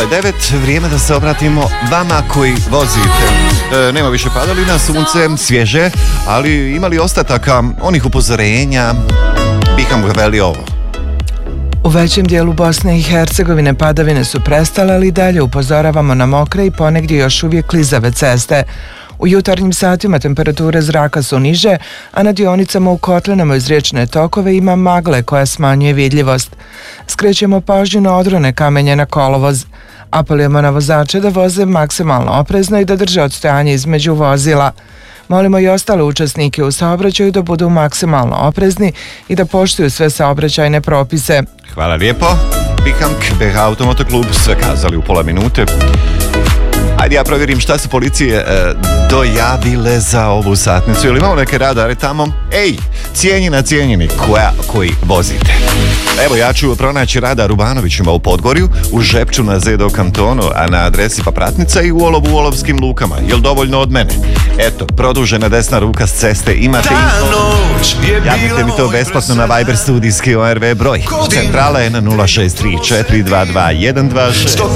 9:09, vrijeme da se obratimo vama koji vozite. Nema više padalina, sunce, svježe, ali ima li ostataka onih upozorenja? Bih vam veli ovo. U većem dijelu Bosne i Hercegovine padavine su prestale, ali dalje upozoravamo na mokre i ponegdje još uvijek klizave ceste. U jutarnjim satima temperature zraka su niže, a na dionicama u kotlinama uz riječne tokove ima magle koja smanjuje vidljivost. Skrećemo pažnju na odrone kamenje na kolovoz. Apelujemo na vozače da voze maksimalno oprezno i da drže odstojanje između vozila. Molimo i ostale učesnike u saobraćaju da budu maksimalno oprezni i da poštuju sve saobraćajne propise. Hvala lijepo. Bihank, BH Automotoklub, sve kazali u pola minute. Ajde ja provjerim šta su policije dojavile za ovu satnicu. Ili imamo neke radare tamo? Ej, cijenjeni koji vozite. Evo ja ću pronaći radar u Banovićima u Podgorju, u Žepču na Zedo kantonu, a na adresi Papratnica i u Olovu u Olovskim lukama. Jel dovoljno od mene? Eto, produžena desna ruka s ceste, imate info. Javite mi to besplatno na Viber studijski ORV broj. Centrala je na 063 422 126.